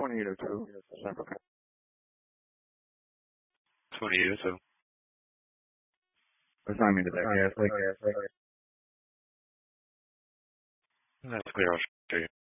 2802, Central. 2802. Assign me to that gas leak. That's clear. I'll show you.